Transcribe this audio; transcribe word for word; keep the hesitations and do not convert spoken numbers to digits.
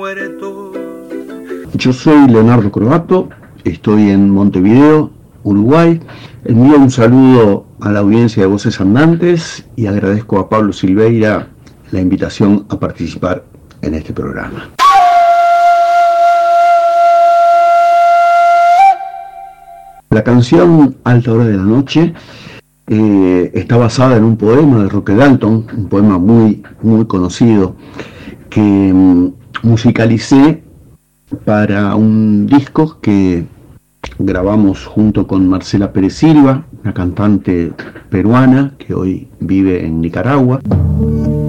Yo soy Leonardo Croato, estoy en Montevideo, Uruguay. Envío un saludo a la audiencia de Voces Andantes y agradezco a Pablo Silveira la invitación a participar en este programa. La canción Alta Hora de la Noche eh, está basada en un poema de Roque Dalton, un poema muy, muy conocido, que um, musicalicé para un disco que grabamos junto con Marcela Pérez Silva, una cantante peruana que hoy vive en Nicaragua.